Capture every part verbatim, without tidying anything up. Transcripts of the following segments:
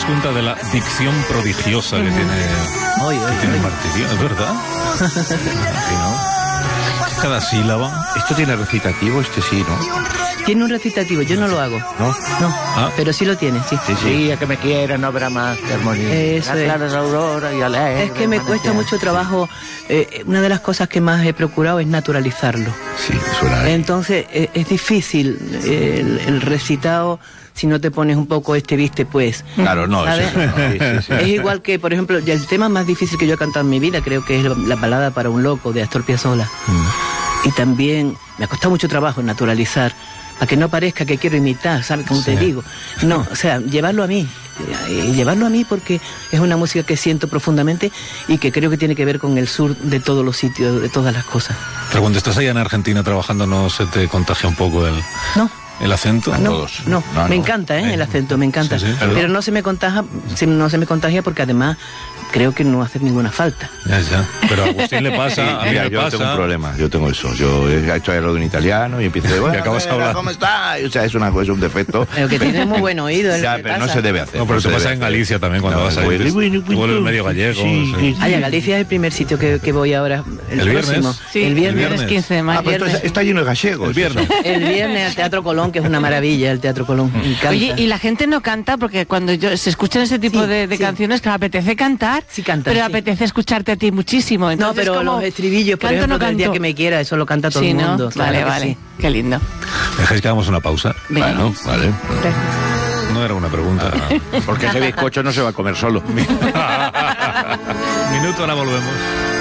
das cuenta de la dicción prodigiosa que tiene, Oy, oy, que tiene oy. Martí, tío, es verdad. Sí, ¿no? Cada sílaba. Esto tiene recitativo, este sí, ¿no? Tiene un recitativo, yo no lo hago. ¿No? No, Ah. pero sí lo tiene, sí. Sí, sí. a que me quiera, no habrá más que armonía. Eso es. Claras aurora y alegre. Es que me cuesta mucho trabajo. Eh, una de las cosas que más he procurado es naturalizarlo. Sí, suena bien. Entonces eh, es difícil eh, el, el recitado si no te pones un poco este viste pues. Claro, no, ¿sabes? eso no, sí, sí, sí. Es igual que, por ejemplo, ya el tema más difícil que yo he cantado en mi vida creo que es la balada para un loco de Astor Piazzolla. Mm. Y también me ha costado mucho trabajo naturalizar, para que no parezca que quiero imitar, ¿sabes? Como Sí. te digo. No, o sea, llevarlo a mí. eh, Llevarlo a mí porque es una música que siento profundamente y que creo que tiene que ver con el sur de todos los sitios, de todas las cosas. Pero cuando estás allá en Argentina trabajando, ¿no se te contagia un poco el, No. el acento? No, todos. no, No, me no. encanta, ¿eh? Eh, El acento, me encanta. sí, sí, pero perdón. no se me contagia, se- no se me contagia porque además creo que no hace ninguna falta. Ya, ya. Pero a Agustín le pasa, a mí Mira, me yo pasa. tengo un problema, yo tengo eso. Yo he hecho algo en italiano y empiezo de bueno, Y acabas mira, hablando. ¿cómo está? O sea, es una cosa, un defecto. Pero que tiene muy buen oído. es Ya, lo que pero no pasa. se debe hacer. No, pero se te pasa debe en hacer. Galicia también cuando No, vas ahí. bueno, te- bueno, te vuelves medio gallego. sí, sí. sí. Ay, a Galicia es el primer sitio que, que voy ahora. El, ¿El viernes? próximo. Sí, el viernes. viernes. quince de Ah, mayo. pero esto viernes. está lleno de gallegos. El viernes. eso. El viernes al Teatro Colón, que es una maravilla, el Teatro Colón. Me encanta. Oye, y la gente no canta porque cuando yo se escuchan ese tipo Sí, de, de sí. canciones que me apetece cantar, Sí canta, pero sí. apetece escucharte a ti muchísimo. No, Entonces, pero como, los estribillos, por ¿canto o ejemplo, no del día canto? que me quiera, eso lo canta todo Sí, el ¿no? mundo. claro Vale, que vale. sí. Qué lindo. ¿Dejáis que hagamos una pausa? Venga. Bueno, vale. No era una pregunta. Porque ese bizcocho no se va a comer solo. Minuto, ahora volvemos.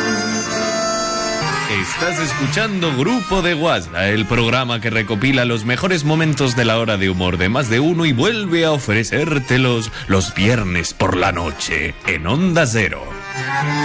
Estás escuchando Grupo de WhatsApp, el programa que recopila los mejores momentos de la hora de humor de más de uno y vuelve a ofrecértelos los viernes por la noche en Onda Cero.